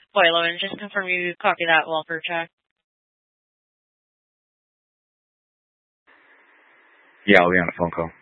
Spoiler, and just confirm you copy that welfare check. Yeah, I'll be on a phone call.